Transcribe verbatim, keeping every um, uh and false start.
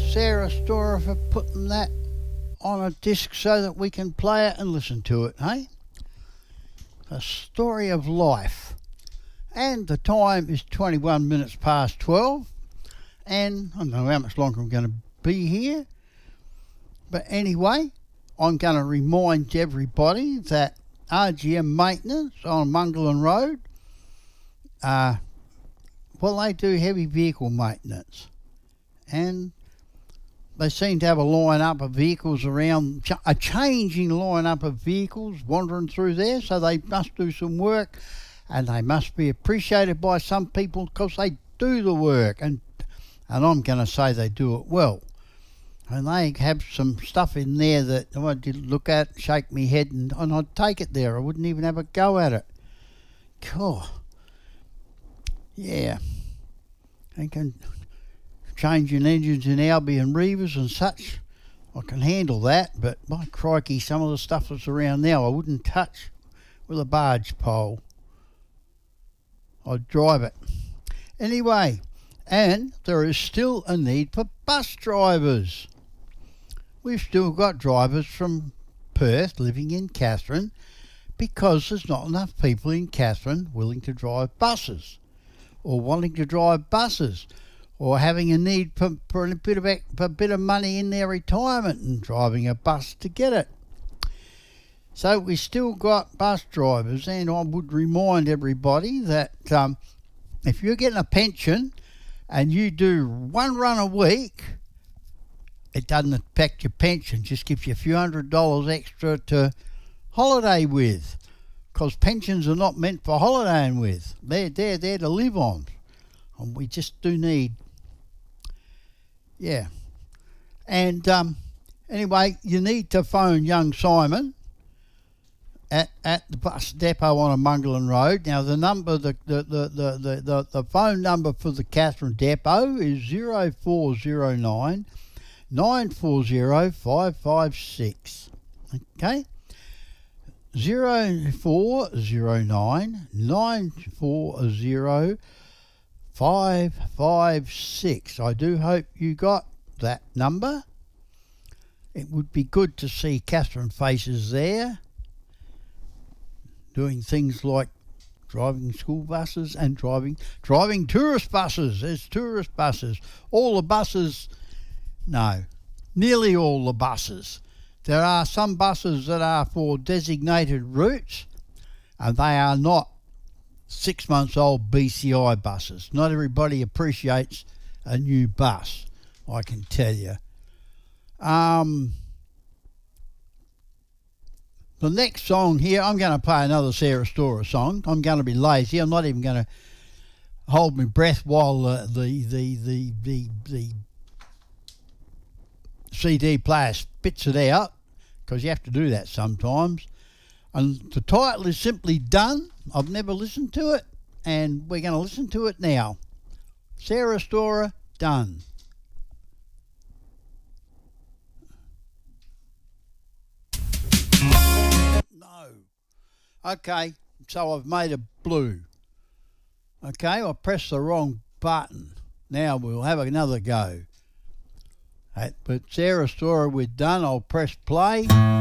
Sarah Storer for putting that on a disc so that we can play it and listen to it, hey? A story of life. And the time is twenty-one minutes past twelve. And I don't know how much longer I'm going to be here. But anyway, I'm going to remind everybody that R G M Maintenance on Mungalan Road, uh, well, they do heavy vehicle maintenance. And they seem to have a line-up of vehicles around, a changing line-up of vehicles wandering through there, so they must do some work, and they must be appreciated by some people because they do the work, and and I'm going to say they do it well. And they have some stuff in there that I did look at, shake my head, and, and I'd take it there. I wouldn't even have a go at it. Cool. Yeah. They can changing engines in Albion Reavers and such. I can handle that, but by crikey, some of the stuff that's around now I wouldn't touch with a barge pole. I'd drive it. Anyway, and there is still a need for bus drivers. We've still got drivers from Perth living in Katherine because there's not enough people in Katherine willing to drive buses or wanting to drive buses, or having a need for, for a bit of for a bit of money in their retirement and driving a bus to get it. So we still got bus drivers, and I would remind everybody that um, if you're getting a pension and you do one run a week, it doesn't affect your pension, just gives you a few hundred dollars extra to holiday with, because pensions are not meant for holidaying with. They're, they're there to live on, and we just do need... Yeah. And um, anyway, you need to phone young Simon at at the bus depot on a Mungalan Road. Now, the number, the the, the, the, the, the, the phone number for the Katherine depot is zero four zero nine, nine four zero, five five six. Okay? zero four zero nine, nine four zero, five five six. I do hope you got that number. It would be good to see Katherine faces there doing things like driving school buses and driving driving tourist buses. There's tourist buses. All the buses, no, nearly all the buses. There are some buses that are for designated routes, and they are not six months old B C I buses. Not everybody appreciates a new bus, I can tell you. Um, the next song here, I'm going to play another Sarah Storer song. I'm going to be lazy. I'm not even going to hold my breath while uh, the, the, the, the, the C D player spits it out, because you have to do that sometimes. And the title is simply Done. I've never listened to it, and we're going to listen to it now. Sarah Storer, Done. No. Okay, so I've made it blue. Okay, I pressed the wrong button. Now we'll have another go. But Sarah Storer, we're done. I'll press play.